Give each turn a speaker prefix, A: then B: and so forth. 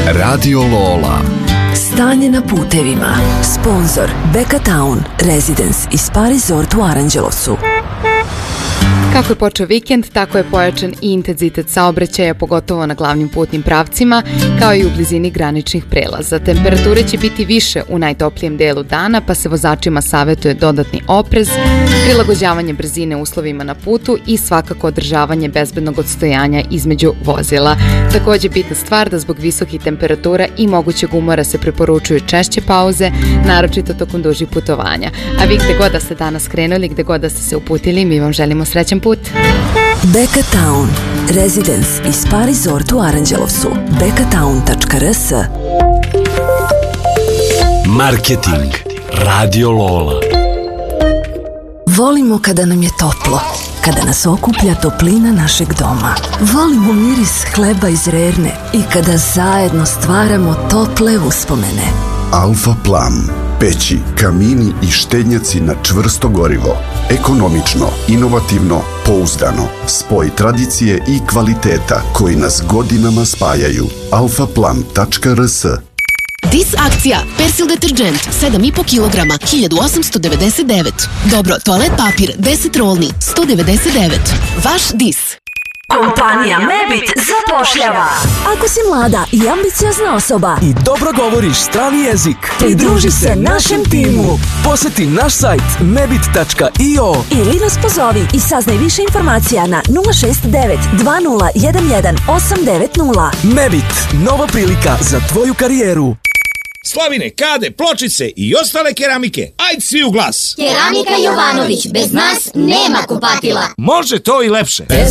A: Radio Lola.
B: Stanje na putevima. Sponzor Beka Town Residence i Spa Resort u Aranđelosu.
C: Kako je počeo vikend, tako je pojačan i intenzitet saobraćaja, pogotovo na glavnim putnim pravcima, kao i u blizini graničnih prelaza. Temperature će biti više u najtoplijem delu dana, pa se vozačima savjetuje dodatni oprez, prilagođavanje brzine uslovima na putu i svakako održavanje bezbednog odstojanja između vozila. Također bitna stvar da zbog visokih temperatura i mogućeg umora se preporučuju češće pauze, naročito tokom dužih putovanja. A vi gde god da ste danas krenuli, gde god da ste se uputili, mi vam želimo srećan put.
B: Beka Town Residence i Spa Resort u Aranđelovsu. bekatown.rs.
A: Marketing. Radio Lola.
B: Volimo kada nam je toplo, kada nas okuplja toplina našeg doma. Volimo miris hleba iz Rerne i kada zajedno stvaramo tople uspomene.
D: Alfa Plan. Peći, kamini i štednjaci na čvrsto gorivo. Ekonomično, inovativno, pouzdano. Spoj tradicije i kvaliteta koji nas godinama spajaju. alfaplan.rs.
E: Dis akcija, Persil deterđent, 7,5 kg, 1899. Dobro, toalet papir, 10 rolni, 199. Vaš Dis.
B: Kompanija Mebit zapošljava. Ako si mlada i ambiciozna osoba
F: i dobro govoriš strani jezik,
B: pridruži se našem timu.
F: Poseti naš sajt mebit.io
B: ili nas pozovi i saznaj više informacija na 069 2011 890.
F: Mebit, nova prilika za tvoju karijeru.
G: Slavine, kade, pločice i ostale keramike. Ajde svi u glas.
H: Keramika Jovanović, bez nas nema kupatila.
G: Može to i lepše.